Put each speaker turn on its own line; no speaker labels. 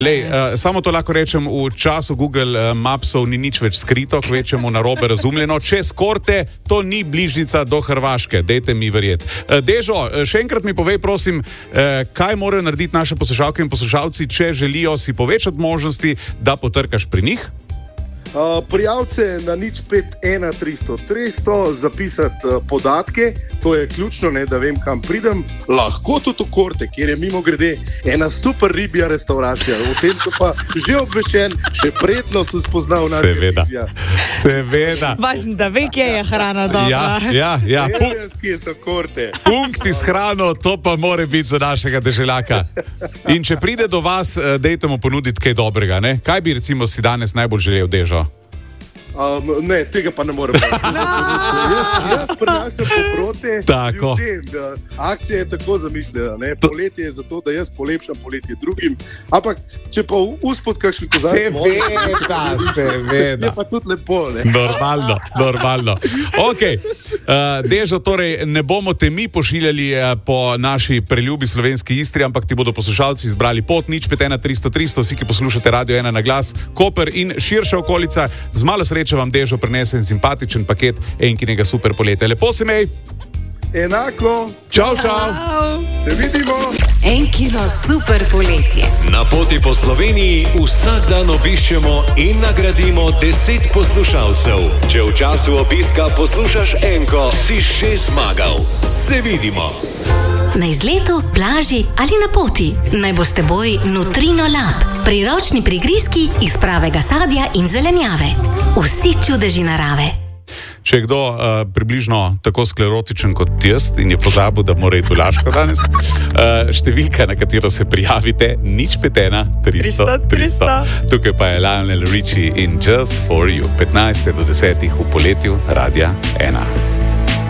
Lej, samo to lahko rečem, v času Google Mapsov ni nič več skrito, kvečemo narobe razumljeno. Čez Korte, to ni bližnjica do Hrvaške, dejte mi verjeti. Dežo, še enkrat mi povej, prosim, kaj morajo narediti naše poslušalke in poslušalci, če želijo si povečati možnosti, da potrkaš pri njih?
Prijavce na 051-300-300, zapisati podatke, to je ključno, ne, da vem, kam pridem. Lahko tudi v Korte, kjer je mimo grede ena super ribja restauracija. O tem so pa že obveščen, še predno sem spoznal naš televizija.
Seveda.
Važno, da ve, kje je hrana dobra.
Ja.
Kje so Korte.
Punkti s hrano, to pa more biti za našega deželjaka. In če pride do vas, dejte mu ponuditi kaj dobrega, ne? Kaj bi recimo si danes najbolj želel, Dežo?
Ne, tega pa ne morem. Jaz prinašam dobrote ljudem. Akcija je tako zamišljena, ne? Poletje je zato, da jaz polepšam poletje drugim. Ampak, če pa uspod kakšen kozarec...
Seveda.
Je pa tudi lepo, ne?
Normalno. Ok, Dežo, torej ne bomo te mi pošiljali po naši preljubi slovenski Istri, ampak ti bodo poslušalci izbrali pot 051-300-300, vsi, ki poslušate Radio 1 na glas, Koper in širša okolica. Z malo sreče vam Dežo prinese en simpatičen paket enkinega super poletja. Lepo se mej!
Enako!
Čau!
Se vidimo!
Enkino super poletje.
Na poti po Sloveniji vsak dan obiščemo in nagradimo 10 poslušalcev. Če v času obiska poslušaš Enko, si že zmagal. Se vidimo!
Na izletu, plaži ali na poti. Naj bo s teboj Nutrino Lab. Priročni prigrizki iz pravega sadja in zelenjave. Vsi čudeži narave.
Če je kdo približno tako sklerotičen kot jaz in je pozabil, da mora iti v Laško danes, številka, na katero se prijavite, 051-300-300. Tukaj pa je Lionel Richie in Just For You, 15. do 10. v poletju Radia 1.